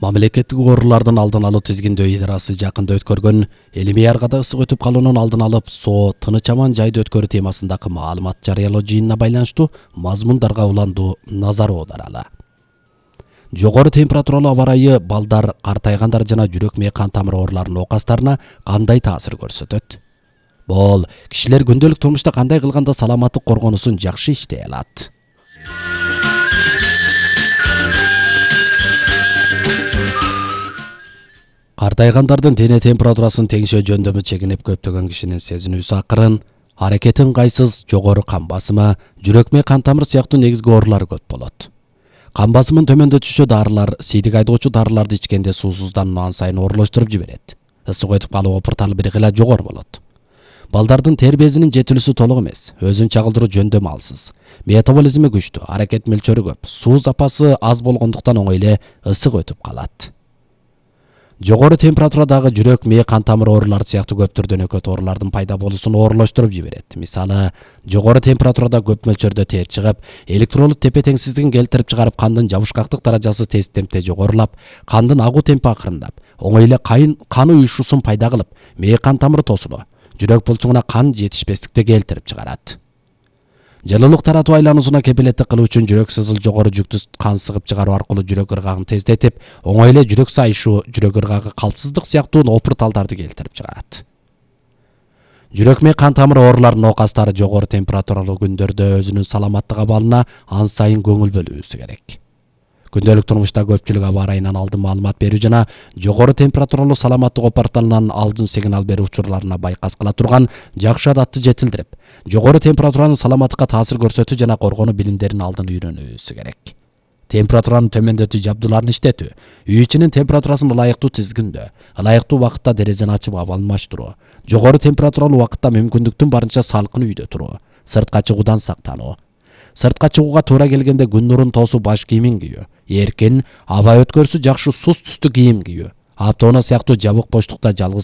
Мамлекеттик оорулардын алдын алуу тизгиндөө идарасы жакында өткөргөн элимий аргада ысык өтүп калуунун алдын алып, соо тыныч аман жайды өткөрүү темасындагы маалымат жарыялоо жыйынына байланыштуу мазмундарга уландуу назар аударалы. Жогору температуралуу аба ырайы балдар, картайгандар жана жүрөк мээ кан тамыр ооруларынын оокастарына кандай таасир көрсөтөт? Бул кишилер күндөлүк турмушта кандай кылганда саламаттык коргонусун жакшы иштей алат? Картайгандардын дене температурасын теңшөө жөндөмү чегинип көптөгөн кишинин сезинүүсү акырын, аракети ыңгайсыз, жогору кан басымы, жүрөк мээ кан тамыр сыяктуу негизги оорулар көп болот. Кан басымын төмөндөтүүчү дарылар, сийдик айдоочу дарыларды ичкенде суусуздануу ан сайын оорулоштуруп жиберет. Ысык өтүп калуу опурталы бир кыйла жогору болот. Балдардын тер безинин жетилүүсү толук эмес, өзүн чагылдыруу жөндөмү алсыз. Метаболизми күчтүү, аракет мөлчөрү көп, суу запасы аз болгондуктан оңой эле ысык өтүп калат. Жогору температурадагы жүрөк мээ кан тамыр оорулары сыяктуу көп түрдөн өкөт оорулардын пайда болуусун оорулоштуруп жиберет. Мисалы, жогору температурада көп мөлчөрдө тер чыгып, электролит тепе теңсиздигин келтирип чыгарып, кандын жабышкактык даражасы тез темпте жогорулап, кандын агуу темпи акырындап, оңой эле кан уюшуусун пайда кылып, мээ кан тамыры тосулу, жүрөк булчуңуна кан жетишпестикти келтирип чыгарат. Жылуулук таратуу айлануусуна кепилеттик кылуу үчүн жүрөк сызыл жогору жүктү кан сыгып чыгаруу аркылуу жүрөк ыргагын тездетип, оңой эле жүрөк сайышуу, жүрөк ыргагы калпсыздык сыяктуу опурталдарды келтирип чыгарат. Жүрөк мээ кан тамыр ооруларынын оокастары жогору температуралуу күндөрдө өзүнүн саламаттык абалына ан сайын көңүл бөлүүсү керек. Күндөлүк турмушта көпчүлүк аба ырайынан алдын маалымат берүү жана жогору температуралуу саламаттык опурталынан алдын сигнал берүү учурларына байкас кыла турган жакшы адатты жетилдирип, жогору температуранын саламаттыкка таасир көрсөтүү жана коргонуу билимдерин алдын үйрөнүүсү керек. Температураны төмөндөтүү жабдууларын иштетүү, үй ичинин температурасын ылайыктуу тизгиндөө, ылайыктуу убакытта терезени ачып абал алмаштыруу, жогору температуралуу убакытта мүмкүндүктүн барынча салкын үйдө туруу, сыртка чыгуудан сактануу. Сыртка чыгууга туура келгенде күн нурун тоосуу баш кийимин кийүү, эркин, аба өткөрүүсү жакшы сус түстүү кийим кийүү, аптоона сыяктуу жабык боштукта жалгыз